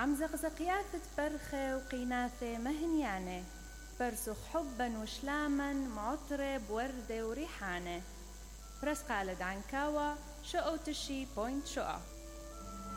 عم زقزقياثة برخة وقيناثة مهنيانة، برسخ حبا وشلاما معطرة بوردة وريحانة. برس خالد عنكاوة شقو تشي بوينت شقا.